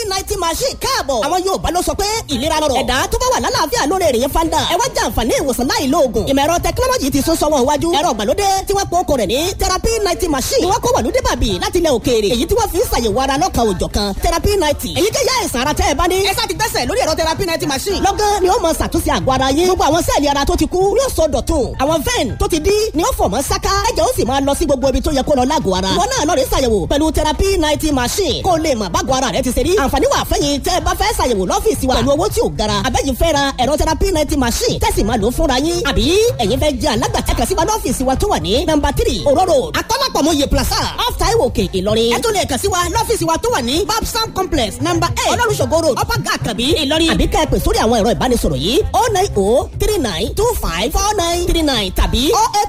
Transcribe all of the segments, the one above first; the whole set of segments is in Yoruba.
90 machine káàbọ̀. àwọn Yorùbá ló sọ pé ìlera lọ́rọ̀. ẹ̀dá tó bá wà lálàáfíà lóore rèé fanda. ẹ wá jẹ àǹfààní ìwòsàn láì lóògùn. ìmọ̀ ẹ̀rọ tẹkinọ́lọ́jì ti sún sọ́wọ́n iwájú. ẹ̀rọ ìgbàlódé tí wọ́n pọ̀ rẹ̀ ní therapy 90 machine. ni wọ́n kó wàlúdé bàbí láti ilẹ̀ òkèèrè. èyí tí wọ́n fi ń ṣàyẹ̀wò ara lọ́kàn òjọ̀ kan therapy 90. èyí kéyà àìsàn ara tẹ́ ẹ bá ní. ẹ sá ti gbẹ́sẹ̀ lórí ẹ̀rọ therapy 90 machine. lọ́gán ni ó mọ ṣàtúnṣe àgọ́ ara yín. gbogbo àwọn sẹ́ẹ̀lì ara tó ti kú yóò sọ dọ̀tun. àwọn vein tó ti dí ni ó fọ̀ mọ́ sáká. ẹ̀jẹ̀ ó sì máa lọ sí gbogbo ibi tó yẹ kó lọ lágọ̀ọ́ ara. ìwọ náà lọ rí ṣàyẹ̀wò pẹ̀lú therapy 90 machine. kó lè mọ̀ bágọ̀ọ́ ara rẹ ti ṣe rí. àǹfààní wà fẹ́yìn tẹ́ ẹ bá fẹ́ ṣàyẹ̀wò lọ́fíìsì wa pẹ̀lú owó tí ò gara. àbẹ́yìn fẹ́ ra ẹ̀rọ therapy 90 machine tẹ́sí máa lò fúnra yín. àbí ẹ̀yin fẹ́ jẹ́ alágbàtà kàn sí wa lọ́fíìsì wa tó wà ní number 3 Oro Road akọ́lápọ̀mọye plaza off Taiwo Òkè Ìlọrin. ẹ tún lè kàn sí wa lọ́fíìsì wa tó wà ní Babsam complex number 8 Olórùṣògo Road Upper Gàkàbí Ìlọrin. àbí ká ẹ pè sórí àwọn ẹ̀rọ ìbánisọ̀rọ̀ yìí 09039254939 tàbí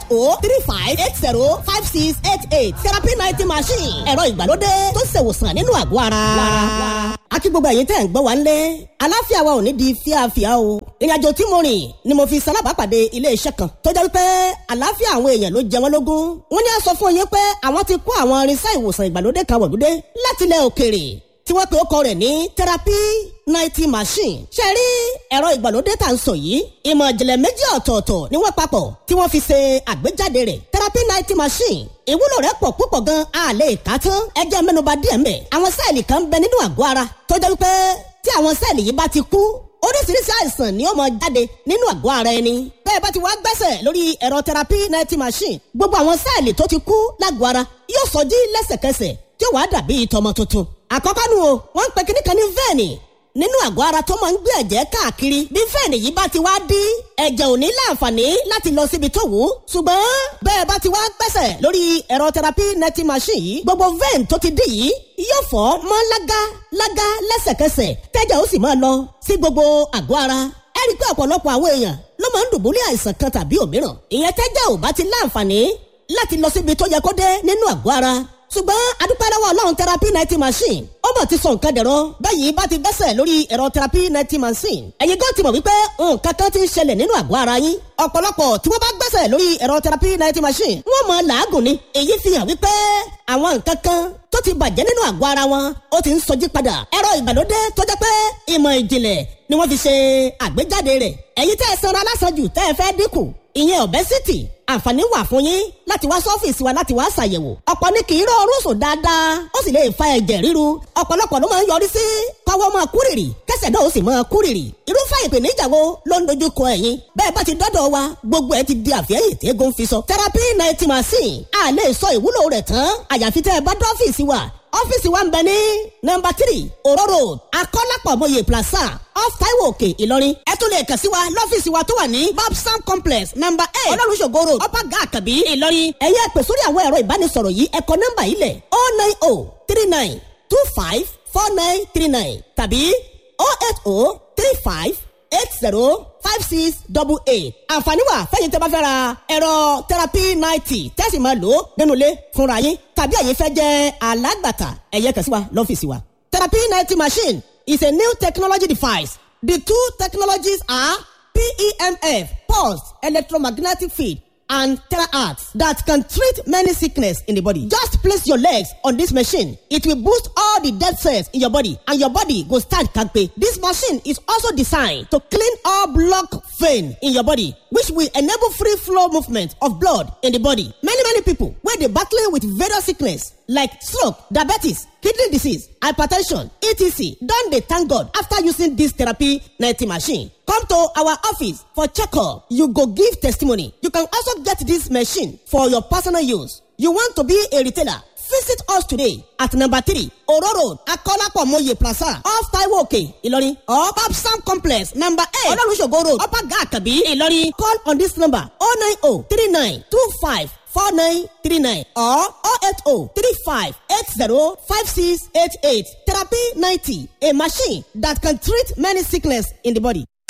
08035805688 therapy 90 machine ẹ̀rọ ìgbàlódé tó ṣèwòsàn nínú àgọ́ ara. àti gbogbo ẹ̀yin tẹ́ ń gbọ́ wa ńlé aláfíà wa ò ní di fíafíà o. ìrìnàjò tí mo rìn ni mo fi ṣalábàápàdé ilé iṣẹ́ kan tó jẹ́ wípé àlàáfíà àwọn èèyàn ló jẹ wọ́n lógún. wọ́n ní a sọ fún yín pé àwọn ti kó àwọn irinṣẹ́ ìwòsàn ìgbàlódé kan wọ̀lúdé láti ilẹ̀ òkèèrè tí wọ́n pe ó kọ rẹ̀ ní therapy 90 machine. ṣe rí ẹ̀rọ ìgbàlódé tá à ń sọ yìí ìmọ̀ ìjìnlẹ̀ méjì ọ̀tọ̀ọ̀tọ̀ ni wọ́n papọ̀ tí wọ́n fi ṣe àgbéjáde rẹ̀ therapy 90 machine. ìwúlò rẹ̀ pọ̀ púpọ̀ gan a lè kà tán. ẹ jẹ́ mẹ́nubà díẹ̀ mẹ́. àwọn sẹ́ẹ̀lì kan ń bẹ nínú àgọ́ ara tó jẹ́ wípé tí àwọn sẹ́ẹ̀lì yìí bá ti kú oríṣiríṣi àìsàn ni ó máa jáde nínú àgọ́ ara ẹni. bẹ́ẹ̀ bá ti wá gbẹ́sẹ̀ lórí ẹ̀rọ therapy 90 machine gbogbo àwọn sẹ́ẹ̀lì tó ti kú lágọ̀ọ́ ara yóò sọjí lẹ́sẹ̀kẹsẹ̀ tí ó wàá dàbí tọmọ tuntun. àkọ́kọ́ nu o wọ́n ń pe kíní kan ní vein nínú àgọ́ ara tó máa ń gbé ẹ̀jẹ̀ káàkiri. bí vein yìí bá ti wá dí ẹ̀jẹ̀ ò ní láǹfààní láti lọ síbi tó wù ú. ṣùgbọ́n bẹ́ẹ̀ bá ti wá gbẹ́sẹ̀ lórí ẹ̀rọ therapy 90 machine yìí gbogbo vein tó ti dí yìí yóò fọ́ mọ́ lágá lẹ́sẹ̀kẹsẹ̀ tẹ́jẹ̀ ó sì máa lọ sí gbogbo àgọ́ ara. ẹ rí i pé ọ̀pọ̀lọpọ̀ àwọn èèyàn ló máa ń dùbúlẹ̀ àìsàn kan tàbí òmíràn. ìyẹn tẹ́jẹ̀ ò bá ti láǹfààní láti lọ síbi tó yẹ kó dé nínú àgọ́ ara. ṣùgbọ́n adúpẹ́ lọ́wọ́ Ọlọ́run therapy 90 machine ó bọ̀ ti sọ nǹkan dẹ̀rọ báyìí bá ti gbẹ́sẹ̀ lórí ẹ̀rọ therapy 90 machine. ẹ̀yin gan ti mọ̀ wípé nǹkan kan ti ń ṣẹlẹ̀ nínú àgọ́ ara yín. ọ̀pọ̀lọpọ̀ tí wọ́n bá gbẹ́sẹ̀ lórí ẹ̀rọ therapy 90 machine wọ́n mọ̀ làágùn ni. èyí fi hàn wípé àwọn nǹkan kan tó ti bàjẹ́ nínú àgọ́ ara wọn ó ti ń sọjí padà. ẹ̀rọ ìgbàlódé tó jẹ́ pé ìmọ̀ ìjìnlẹ̀ ni wọ́n fi ṣe àgbéjáde rẹ̀. ẹ̀yin tẹ́ ẹ sanra lásàjù tẹ́ ẹ fẹ́ dínkù ìyẹn obesity àǹfààní wà fún yín láti wá sọ́fíìsì wa láti wá ṣàyẹ̀wò. ọ̀pọ̀ ní kì í rọrùn sùn dáadáa ó sì lè fa ẹ̀jẹ̀ ríru. ọ̀pọ̀lọpọ̀ ló máa ń yọrí sí kọ́wọ́ máa kúrìrì kẹsẹ̀ náà ó sì máa kúrìrì. irúfẹ́ ìpèníjà wo ló ń dojú kọ ẹ̀yin? bẹ́ẹ̀ bá ti dọ́dọ̀ wa gbogbo ẹ̀ ti di àfẹ́yìn tí eégún fi sọ. therapy 90 machine a lè sọ ìwúlò rẹ̀ tán àyàfi tẹ́ ẹ bá dọ́fíìsì wa. ọ́fíìsì wa ń bẹ ní number 3 Oro Road akọ́lápọ̀mọye plaza off Taiwo Òkè Ìlọrin. ẹ tún lè kàn sí wa lọ́fíìsì wa tó wà ní Babsam complex number 8 Olórùṣògo Road Upper Gàkàbí Ìlọrin. ẹ̀yẹ́ pè sórí àwọn ẹ̀rọ ìbánisọ̀rọ̀ yìí ẹ kọ nọ́mbà yìí lẹ̀ 09039254939 tàbí 08035805688. àǹfààní wà fẹ́yìn tẹ́ bá fẹ́ ra ẹ̀rọ therapy 90 tẹ́sí máa lò ó nínú ilé fúnra yín tàbí ẹ̀yin fẹ́ jẹ́ alágbàtà ẹ̀yẹ kàn sí wa lọ́fíìsì wa. therapy 90 machine is a new technology device. The two technologies are PEMF, pulsed electromagnetic field, and terahertz that can treat many sickness in the body. Just place your legs on this machine. It will boost all the dead cells in your body and your body go stand kampe. This machine is also designed to clean all blocked veins in your body, which will enable free flow movement of blood in the body. Many people wey dey battling with various sickness like stroke, diabetes, kidney disease, hypertension, etc. don dey thank God after using this therapy 90 machine. Come to our office for checkup. You go give testimony. You can also get this machine for your personal use. You want to be a retailer? Visit us today at number 3 Oro Road akọ́lápọ̀mọye plaza off Taiwo Òkè Ìlọrin or Babsam complex number 8 Olórùṣògo Road Upper Gàkàbí Ìlọrin. Call on this number 09039254939 or 08035805688. Therapy 90, a machine that can treat many sickness in the body.